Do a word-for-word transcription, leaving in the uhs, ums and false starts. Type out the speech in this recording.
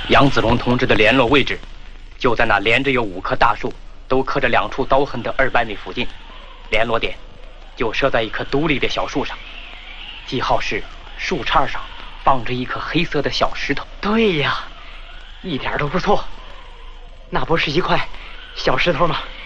杨子荣同志的联络位置就在那连着有五棵大树，都刻着两处刀痕的二百米附近，联络点就设在一棵独立的小树上，记号是树杈上放着一颗黑色的小石头。 对呀，一点都不错，那不是一块小石头吗？